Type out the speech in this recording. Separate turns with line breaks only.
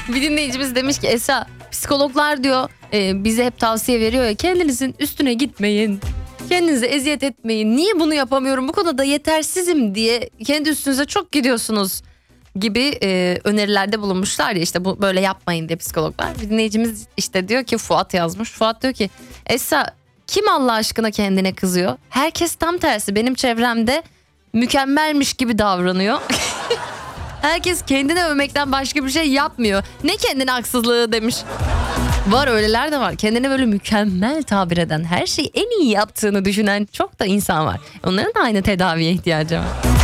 Bir dinleyicimiz demiş ki Esra, psikologlar diyor bize hep tavsiye veriyor ya, kendinizin üstüne gitmeyin. Kendinize eziyet etmeyin. Niye bunu yapamıyorum, bu konuda yetersizim diye kendi üstünüze çok gidiyorsunuz gibi önerilerde bulunmuşlar ya, işte bu böyle yapmayın diye psikologlar. Bir dinleyicimiz işte diyor ki, Fuat yazmış. Fuat diyor ki Esra, kim Allah aşkına kendine kızıyor? Herkes tam tersi, benim çevremde mükemmelmiş gibi davranıyor. Herkes kendini övmekten başka bir şey yapmıyor. Ne kendine haksızlığı demiş. Var, öyleler de var. Kendini böyle mükemmel tabir eden, her şeyi en iyi yaptığını düşünen çok da insan var. Onların da aynı tedaviye ihtiyacı var.